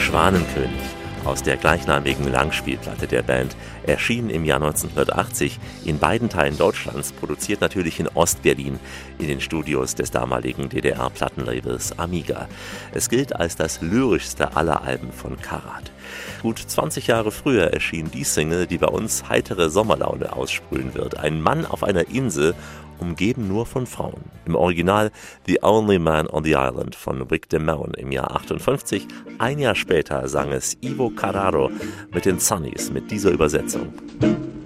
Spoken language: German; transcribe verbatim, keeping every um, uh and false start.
Schwanenkönig aus der gleichnamigen Langspielplatte der Band, erschien im Jahr neunzehnhundertachtzig in beiden Teilen Deutschlands, produziert natürlich in Ostberlin in den Studios des damaligen D D R-Plattenlabels Amiga. Es gilt als das lyrischste aller Alben von Karat. Gut zwanzig Jahre früher erschien die Single, die bei uns heitere Sommerlaune aussprühen wird. Ein Mann auf einer Insel, umgeben nur von Frauen. Im Original The Only Man on the Island von Vic Damone im Jahr achtundfünfzig. Ein Jahr später sang es Ivo Carraro mit den Sunnies mit dieser Übersetzung.